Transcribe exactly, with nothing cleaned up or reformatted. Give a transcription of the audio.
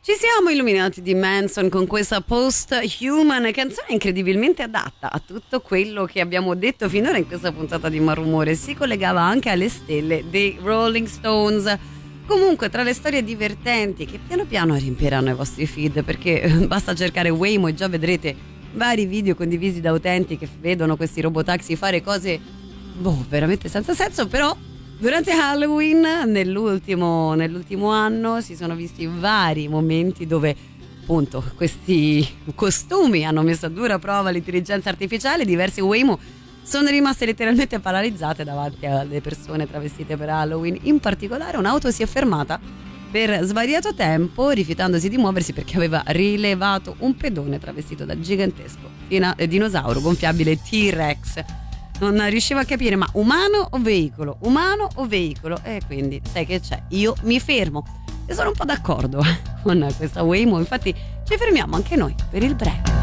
Ci siamo illuminati di Manson con questa Post-Human, canzone incredibilmente adatta a tutto quello che abbiamo detto finora in questa puntata di Malumore. Si collegava anche alle stelle dei Rolling Stones. Comunque, tra le storie divertenti che piano piano riempieranno i vostri feed, perché basta cercare Waymo e già vedrete vari video condivisi da utenti che vedono questi robotaxi fare cose boh, veramente senza senso. Però durante Halloween nell'ultimo, nell'ultimo anno si sono visti vari momenti dove appunto questi costumi hanno messo a dura prova l'intelligenza artificiale. Diverse Waymo sono rimaste letteralmente paralizzate davanti alle persone travestite per Halloween. In particolare un'auto si è fermata per svariato tempo rifiutandosi di muoversi perché aveva rilevato un pedone travestito da gigantesco dina- dinosauro gonfiabile T-Rex. Non riuscivo a capire, ma umano o veicolo? Umano o veicolo? E quindi sai che c'è, io mi fermo e sono un po' d'accordo con questa Waymo. Infatti ci fermiamo anche noi per il break.